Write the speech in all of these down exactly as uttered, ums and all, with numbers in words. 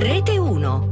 Rete uno.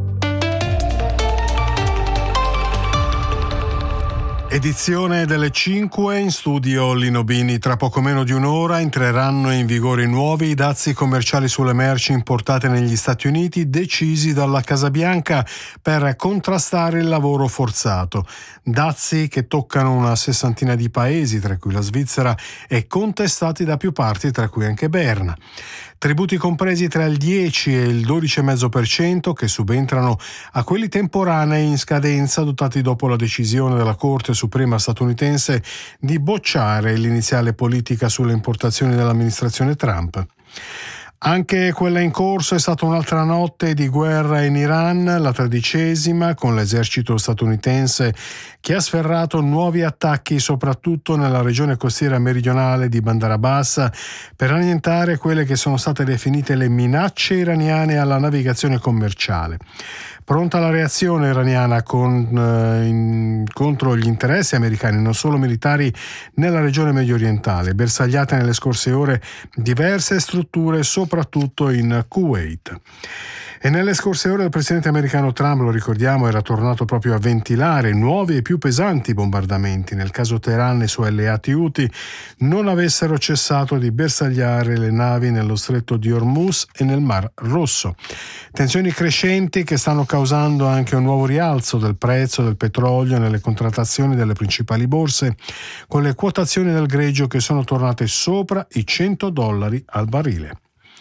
Edizione delle cinque, in studio Lino Bini. Tra poco meno di un'ora entreranno in vigore i nuovi dazi commerciali sulle merci importate negli Stati Uniti, decisi dalla Casa Bianca per contrastare il lavoro forzato. Dazi che toccano una sessantina di paesi, tra cui la Svizzera, e contestati da più parti, tra cui anche Berna. Tributi compresi tra il dieci e il dodici virgola cinque per cento che subentrano a quelli temporanei in scadenza adottati dopo la decisione della Corte Suprema statunitense di bocciare l'iniziale politica sulle importazioni dell'amministrazione Trump. Anche quella in corso è stata un'altra notte di guerra in Iran, la tredicesima, con l'esercito statunitense che ha sferrato nuovi attacchi soprattutto nella regione costiera meridionale di Bandar Abbas per annientare quelle che sono state definite le minacce iraniane alla navigazione commerciale. Pronta la reazione iraniana con, eh, in, contro gli interessi americani, non solo militari, nella regione medio orientale, bersagliate nelle scorse ore diverse strutture, soprattutto in Kuwait. E nelle scorse ore il presidente americano Trump, lo ricordiamo, era tornato proprio a ventilare nuovi e più pesanti bombardamenti nel caso Teheran e i suoi alleati Houthi non avessero cessato di bersagliare le navi nello stretto di Hormuz e nel Mar Rosso. Tensioni crescenti che stanno causando anche un nuovo rialzo del prezzo del petrolio nelle contrattazioni delle principali borse, con le quotazioni del greggio che sono tornate sopra i cento dollari al barile.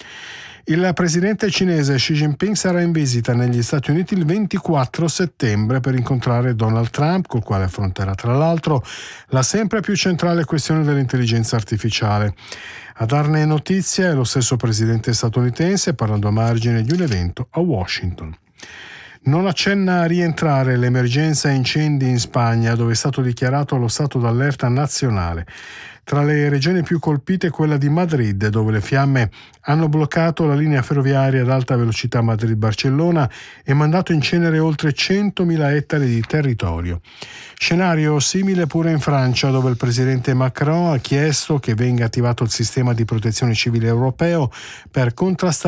Il presidente cinese Xi Jinping sarà in visita negli Stati Uniti il ventiquattro settembre per incontrare Donald Trump, col quale affronterà tra l'altro la sempre più centrale questione dell'intelligenza artificiale. A darne notizia è lo stesso presidente statunitense, parlando a margine di un evento a Washington. Non accenna a rientrare l'emergenza incendi in Spagna, dove è stato dichiarato lo stato d'allerta nazionale. Tra le regioni più colpite quella di Madrid, dove le fiamme hanno bloccato la linea ferroviaria ad alta velocità Madrid-Barcellona e mandato in cenere oltre centomila ettari di territorio. Scenario simile pure in Francia, dove il presidente Macron ha chiesto che venga attivato il sistema di protezione civile europeo per contrastare